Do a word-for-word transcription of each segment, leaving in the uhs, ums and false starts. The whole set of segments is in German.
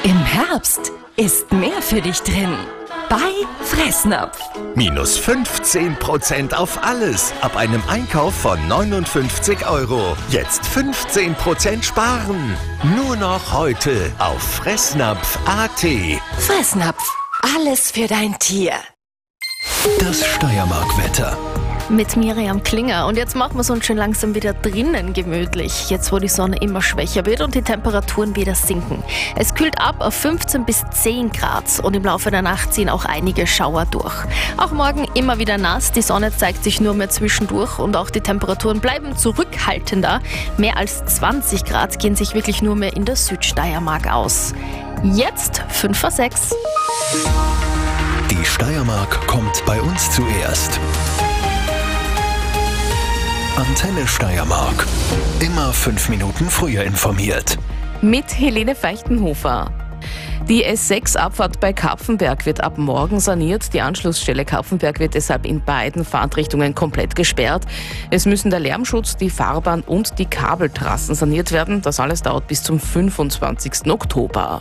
Im Herbst ist mehr für dich drin. Bei Fressnapf. Minus fünfzehn Prozent auf alles. Ab einem Einkauf von neunundfünfzig Euro. Jetzt fünfzehn Prozent sparen. Nur noch heute auf fressnapf punkt a t. Fressnapf. Alles für dein Tier. Das Steiermark-Wetter. Mit Miriam Klinger. Und jetzt machen wir es uns schon langsam wieder drinnen gemütlich. Jetzt, wo die Sonne immer schwächer wird und die Temperaturen wieder sinken. Es kühlt ab auf fünfzehn bis zehn Grad und im Laufe der Nacht ziehen auch einige Schauer durch. Auch morgen immer wieder nass. Die Sonne zeigt sich nur mehr zwischendurch und auch die Temperaturen bleiben zurückhaltender. Mehr als zwanzig Grad gehen sich wirklich nur mehr in der Südsteiermark aus. Jetzt fünf vor sechs. Die Steiermark kommt bei uns zuerst. Antenne Steiermark. Immer fünf Minuten früher informiert. Mit Helene Feichtenhofer. Die S sechs Abfahrt bei Kapfenberg wird ab morgen saniert. Die Anschlussstelle Kapfenberg wird deshalb in beiden Fahrtrichtungen komplett gesperrt. Es müssen der Lärmschutz, die Fahrbahn und die Kabeltrassen saniert werden. Das alles dauert bis zum fünfundzwanzigsten Oktober.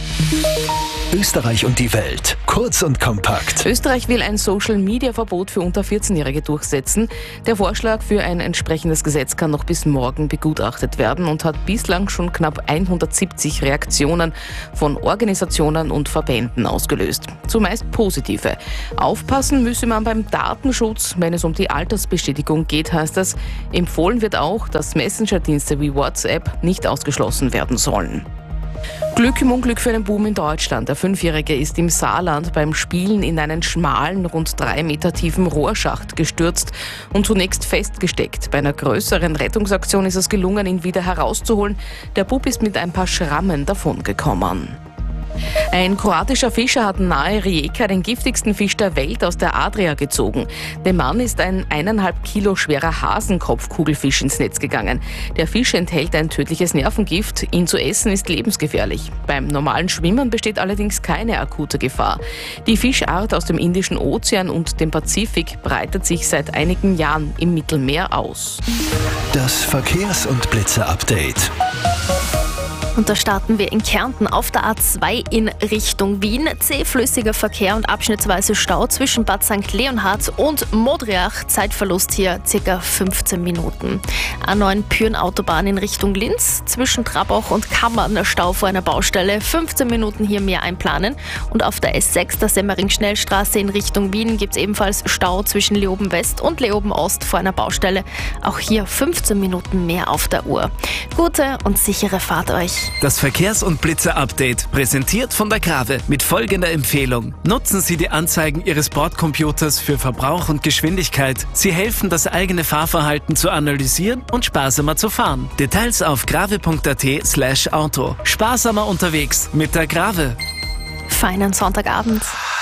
Österreich und die Welt. Kurz und kompakt. Österreich will ein Social-Media-Verbot für unter vierzehnjährige durchsetzen. Der Vorschlag für ein entsprechendes Gesetz kann noch bis morgen begutachtet werden und hat bislang schon knapp hundertsiebzig Reaktionen von Organisationen und Verbänden ausgelöst. Zumeist positive. Aufpassen müsse man beim Datenschutz, wenn es um die Altersbestätigung geht, heißt es. Empfohlen wird auch, dass Messenger-Dienste wie WhatsApp nicht ausgeschlossen werden sollen. Glück im Unglück für einen Buben in Deutschland. Der Fünfjährige ist im Saarland beim Spielen in einen schmalen, rund drei Meter tiefen Rohrschacht gestürzt und zunächst festgesteckt. Bei einer größeren Rettungsaktion ist es gelungen, ihn wieder herauszuholen. Der Bub ist mit ein paar Schrammen davongekommen. Ein kroatischer Fischer hat nahe Rijeka den giftigsten Fisch der Welt aus der Adria gezogen. Dem Mann ist ein eineinhalb Kilo schwerer Hasenkopfkugelfisch ins Netz gegangen. Der Fisch enthält ein tödliches Nervengift. Ihn zu essen ist lebensgefährlich. Beim normalen Schwimmen besteht allerdings keine akute Gefahr. Die Fischart aus dem Indischen Ozean und dem Pazifik breitet sich seit einigen Jahren im Mittelmeer aus. Das Verkehrs- und Blitzer-Update. Und da starten wir in Kärnten auf der A zwei in Richtung Wien. Zähflüssiger Verkehr und abschnittsweise Stau zwischen Bad Sankt Leonhard und Modriach. Zeitverlust hier ca. fünfzehn Minuten. A neun Pyhrn-Autobahn in Richtung Linz. Zwischen Trabach und Kammern Stau vor einer Baustelle. fünfzehn Minuten hier mehr einplanen. Und auf der S sechs, der Semmering-Schnellstraße in Richtung Wien, gibt es ebenfalls Stau zwischen Leoben West und Leoben Ost vor einer Baustelle. Auch hier fünfzehn Minuten mehr auf der Uhr. Gute und sichere Fahrt euch. Das Verkehrs- und Blitzer-Update, präsentiert von der Grave, mit folgender Empfehlung. Nutzen Sie die Anzeigen Ihres Bordcomputers für Verbrauch und Geschwindigkeit. Sie helfen, das eigene Fahrverhalten zu analysieren und sparsamer zu fahren. Details auf grave punkt a t slash auto. Sparsamer unterwegs mit der Grave. Feinen Sonntagabend.